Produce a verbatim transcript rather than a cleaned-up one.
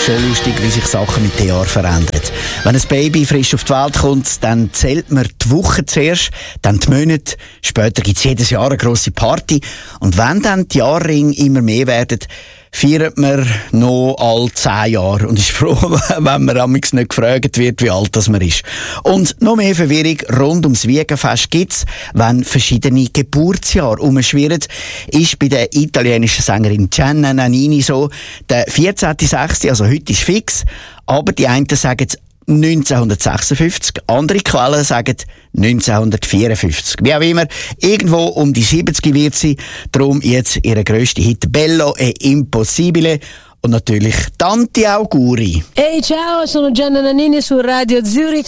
schon lustig, wie sich Sachen mit den Jahren verändern. Wenn ein Baby frisch auf die Welt kommt, dann zählt man die Wochen zuerst, dann die Monate, später gibt es jedes Jahr eine grosse Party. Und wenn dann die Jahrringe immer mehr werden, feiert man noch alle zehn Jahre und ist froh, wenn man amigs nicht gefragt wird, wie alt das man ist. Und noch mehr Verwirrung rund ums Wiegenfest gibt's, wenn verschiedene Geburtsjahre umschwirren. Ist bei der italienischen Sängerin Gianna Nannini so. Der vierzehnten sechsten also heute ist fix, aber die einen sagen neunzehnhundertsechsundfünfzig, andere Quellen sagen neunzehnhundertvierundfünfzig. Wie auch immer, irgendwo um die siebzig wird sie, darum jetzt ihre grösste Hit «Bello e Impossibile» und natürlich «Tanti Auguri». Ehi, ciao, sono Gianna Nannini su Radio Zurich.